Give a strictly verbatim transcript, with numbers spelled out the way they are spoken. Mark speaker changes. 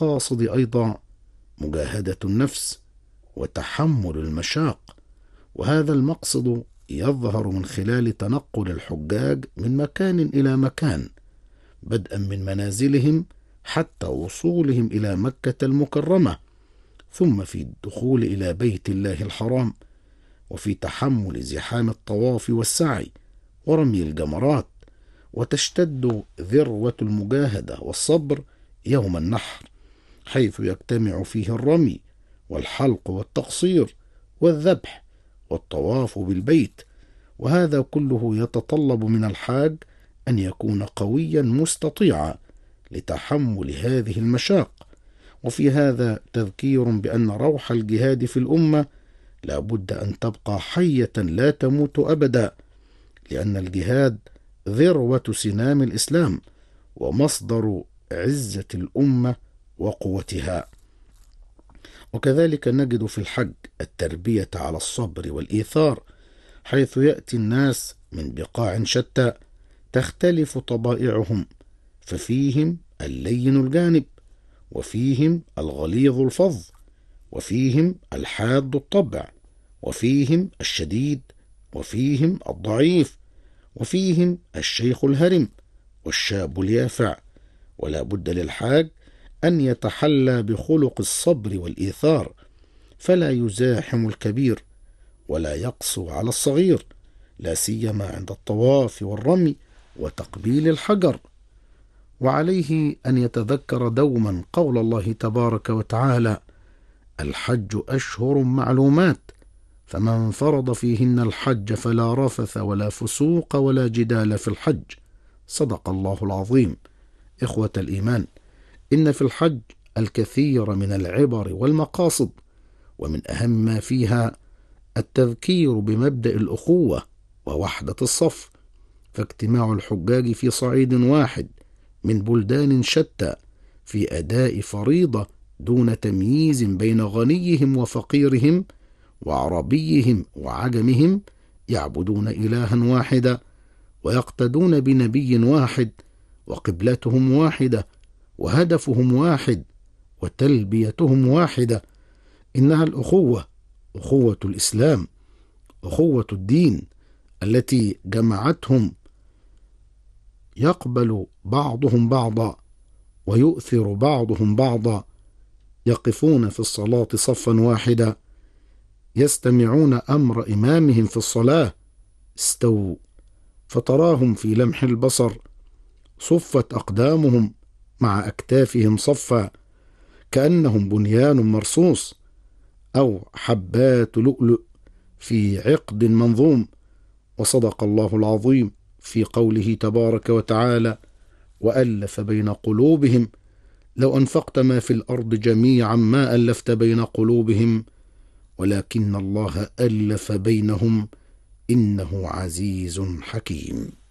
Speaker 1: المقاصد أيضا مجاهدة النفس وتحمل المشاق، وهذا المقصد يظهر من خلال تنقل الحجاج من مكان إلى مكان، بدءا من منازلهم حتى وصولهم إلى مكة المكرمة، ثم في الدخول إلى بيت الله الحرام، وفي تحمل زحام الطواف والسعي ورمي الجمرات. وتشتد ذروة المجاهدة والصبر يوم النحر، حيث يجتمع فيه الرمي والحلق والتقصير والذبح والطواف بالبيت، وهذا كله يتطلب من الحاج أن يكون قويا مستطيعا لتحمل هذه المشاق. وفي هذا تذكير بأن روح الجهاد في الأمة لا بد أن تبقى حية لا تموت أبدا، لأن الجهاد ذروة سنام الإسلام ومصدر عزة الأمة وقوتها. وكذلك نجد في الحج التربية على الصبر والإيثار، حيث يأتي الناس من بقاع شتى تختلف طبائعهم، ففيهم اللين الجانب، وفيهم الغليظ الفظ، وفيهم الحاد الطبع، وفيهم الشديد، وفيهم الضعيف، وفيهم الشيخ الهرم والشاب اليافع. ولا بد للحاج أن يتحلى بخلق الصبر والإيثار، فلا يزاحم الكبير ولا يقسو على الصغير، لا سيما عند الطواف والرمي وتقبيل الحجر. وعليه أن يتذكر دوما قول الله تبارك وتعالى: الحج أشهر معلومات، فمن فرض فيهن الحج فلا رفث ولا فسوق ولا جدال في الحج. صدق الله العظيم. إخوة الإيمان، إن في الحج الكثير من العبر والمقاصد، ومن أهم ما فيها التذكير بمبدأ الأخوة ووحدة الصف، فاجتماع الحجاج في صعيد واحد من بلدان شتى في أداء فريضة دون تمييز بين غنيهم وفقيرهم وعربيهم وعجمهم، يعبدون إلها واحدا ويقتدون بنبي واحد، وقبلتهم واحدة وهدفهم واحد وتلبيتهم واحدة. إنها الأخوة، أخوة الإسلام، أخوة الدين التي جمعتهم، يقبل بعضهم بعضا ويؤثر بعضهم بعضا، يقفون في الصلاة صفا واحدا، يستمعون أمر إمامهم في الصلاة: استووا، فتراهم في لمح البصر صفت أقدامهم مع أكتافهم صفا، كأنهم بنيان مرصوص أو حبات لؤلؤ في عقد منظوم. وصدق الله العظيم في قوله تبارك وتعالى: وألف بين قلوبهم لو أنفقت ما في الأرض جميعا ما ألفت بين قلوبهم ولكن الله ألف بينهم إنه عزيز حكيم.